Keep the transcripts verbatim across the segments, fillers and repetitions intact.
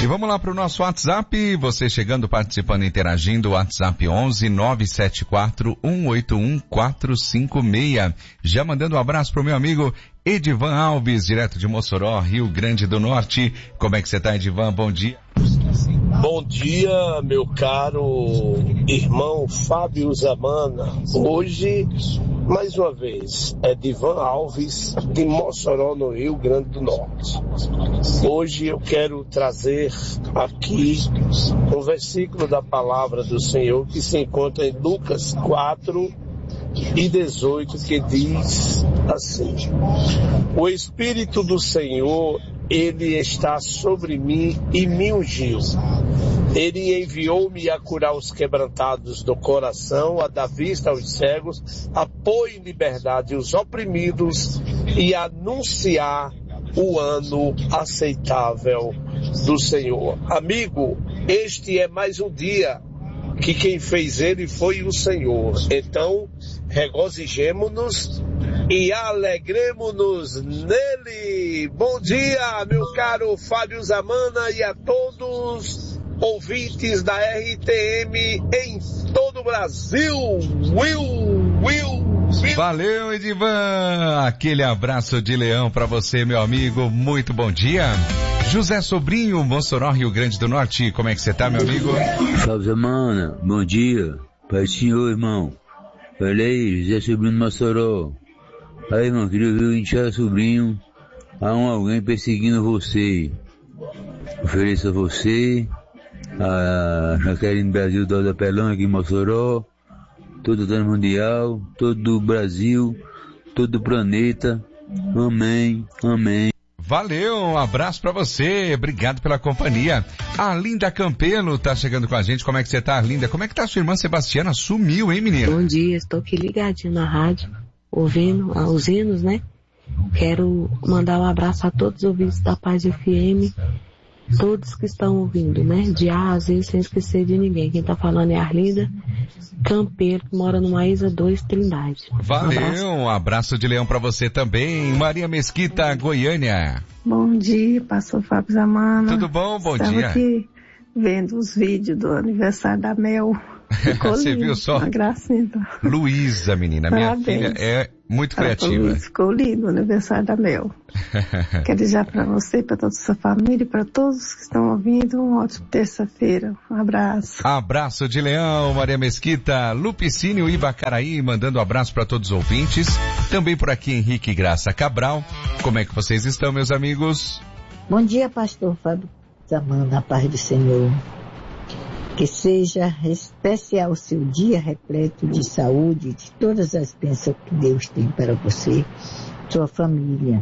E vamos lá para o nosso WhatsApp, você chegando, participando, interagindo, WhatsApp onze nove sete quatro um oito um quatro cinco seis. Já mandando um abraço pro meu amigo Edivan Alves, direto de Mossoró, Rio Grande do Norte. Como é que você tá, Edivan? Bom dia. Bom dia, meu caro irmão Fábio Zamana. Hoje, mais uma vez, é Edivan Alves, de Mossoró, no Rio Grande do Norte. Hoje eu quero trazer aqui um versículo da palavra do Senhor que se encontra em Lucas quatro e dezoito, que diz assim: o Espírito do Senhor, ele está sobre mim e me ungiu. Ele enviou-me a curar os quebrantados do coração, a dar vista aos cegos, a pôr em liberdade os oprimidos e a anunciar o ano aceitável do Senhor. Amigo, este é mais um dia que quem fez ele foi o Senhor. Então, regozijemo-nos e alegremo-nos nele. Bom dia, meu caro Fábio Zamana, e a todos ouvintes da R T M em todo o Brasil. Will, Will, Will. Valeu, Edivan. Aquele abraço de leão para você, meu amigo. Muito bom dia. José Sobrinho, Mossoró, Rio Grande do Norte. Como é que você tá, meu amigo? Fábio Zamana, bom dia. Pai do Senhor, irmão. Olha aí, José Sobrinho de Mossoró. Aí, irmão, queria ver o Tiago Sobrinho. Há um alguém perseguindo você. Ofereço a você, a Jaqueline Brasil do Pelão aqui em Mossoró, todo o dano mundial, todo o Brasil, todo o planeta. Amém, amém. Valeu, um abraço pra você, obrigado pela companhia. A Arlinda Campelo tá chegando com a gente. Como é que você tá, Arlinda? Como é que tá a sua irmã Sebastiana? Sumiu, hein, menina? Bom dia, estou aqui ligadinho na rádio, ouvindo os hinos, né? Quero mandar um abraço a todos os ouvintes da Paz F M, todos que estão ouvindo, né? De A a Z, sem esquecer de ninguém. Quem tá falando é a Arlinda Campeiro, que mora no Maísa dois, Trindade. Valeu, um abraço. um abraço de leão pra você também. Maria Mesquita, Goiânia. Bom dia, pastor Fábio Zamana. Tudo bom? Bom Estava dia. aqui vendo os vídeos do aniversário da Mel. Ficou Você lindo, viu só? uma gracinha. Luísa, menina, minha Parabéns. filha é muito Ela criativa. falou, ficou lindo o aniversário da Mel. Quero desejar para você, para toda a sua família e para todos que estão ouvindo, uma ótima terça-feira. Um abraço. Abraço de leão, Maria Mesquita, Lupicínio Ibacaraí, mandando um abraço para todos os ouvintes. Também por aqui Henrique Graça Cabral. Como é que vocês estão, meus amigos? Bom dia, pastor Fábio Zamana, na paz do Senhor. Que seja especial o seu dia, repleto de saúde, de todas as bênçãos que Deus tem para você, sua família.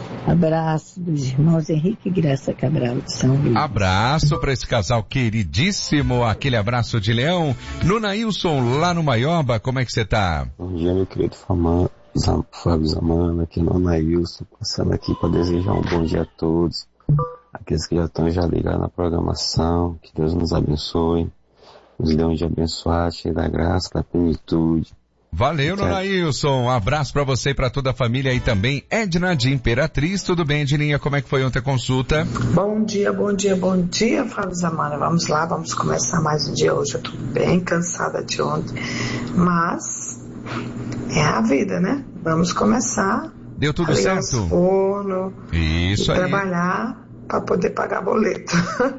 Abraço dos irmãos Henrique e Graça Cabral de São Luís. Abraço para esse casal queridíssimo, aquele abraço de leão. Nunailson, lá no Maioba, como é que você tá? Bom dia, meu querido Fama, Zam, Fábio Zamana, aqui no Nunailson, passando aqui para desejar um bom dia a todos. Aqueles que já estão já ligados na programação, que Deus nos abençoe, nos dê um dia abençoado, cheio da graça, da plenitude. Valeu, Nonailson, um abraço pra você e pra toda a família aí também. Edna de Imperatriz, tudo bem, Edninha? Como é que foi ontem a consulta? Bom dia, bom dia, bom dia, Fábio Zamana. Vamos lá, vamos começar mais um dia hoje. Eu tô bem cansada de ontem, mas é a vida, né? Vamos começar. Deu tudo certo? Forno, Isso e aí. Trabalhar para poder pagar boleto.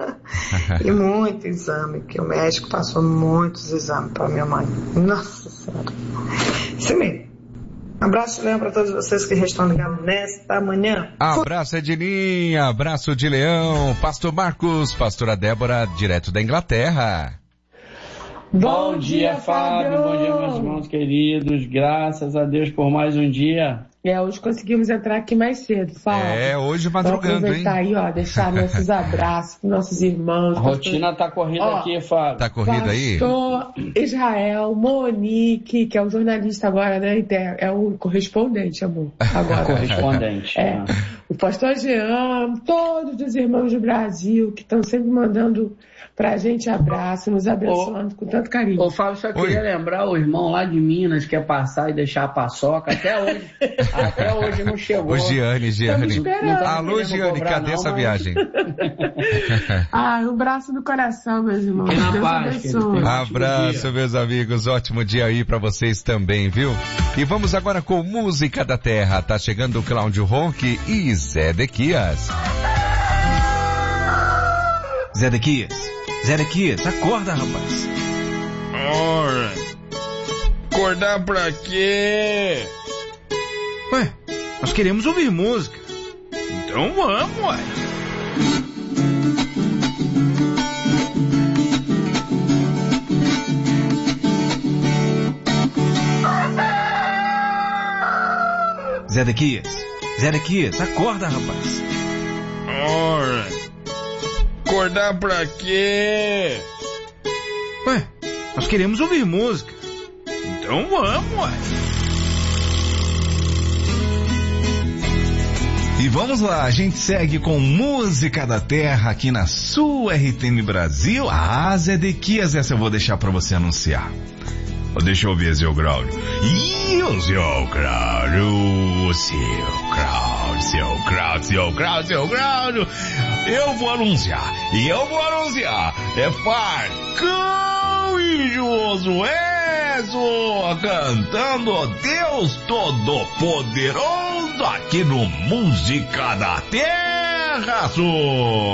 E muito exame, que o médico passou muitos exames para minha mãe. Nossa Senhora. Isso mesmo. Abraço, Leão, para todos vocês que já estão ligados nesta manhã. Abraço, Edininha. Abraço de leão. Pastor Marcos, pastora Débora, direto da Inglaterra. Bom, bom dia, Fábio. Fábio. Bom dia, meus irmãos queridos. Graças a Deus por mais um dia. É, hoje conseguimos entrar aqui mais cedo, Fábio. É, hoje madrugando, hein? Aproveitar aí, ó, deixar nossos abraços para nossos irmãos. A rotina tá corrida ó, aqui, Fábio. Tá corrida aí? Pastor Israel, Monique, que é o jornalista agora, né? É o correspondente, amor. Agora. Correspondente. É. Né? O pastor Jean, todos os irmãos do Brasil que estão sempre mandando pra gente abraço, nos abençoando ô, com tanto carinho. Ô, Fábio, só queria Oi. lembrar o irmão lá de Minas que quer passar e deixar a paçoca até hoje. Até hoje não chegou. Ô, Giane, Giane. Alô, Giane, cadê não, essa mas... viagem? Ah, um braço no coração, meus irmãos. Deus abençoe. Abraço, meus amigos. Ótimo dia aí pra vocês também, viu? E vamos agora com Música da Terra. Tá chegando o Cláudio Ronque e Zedequias. Zedequias, Zedequias, acorda, rapaz. Ora, acordar pra quê? Ué, nós queremos ouvir música. Então vamos, ué. Zedequias, Zedequias, acorda, rapaz. Ora, acordar pra quê? Ué, nós queremos ouvir música. Então vamos, ué. E vamos lá, a gente segue com Música da Terra aqui na sua R T M Brasil. Ah, Zedequias, essa eu vou deixar pra você anunciar. Deixa eu ver, seu Cláudio. Ih, o seu Cláudio, o seu Cláudio, seu Cláudio, seu Cláudio, seu Cláudio. Eu vou anunciar, e eu vou anunciar. É Farcão e Josué cantando Deus Todo-Poderoso aqui no Música da Terra, só.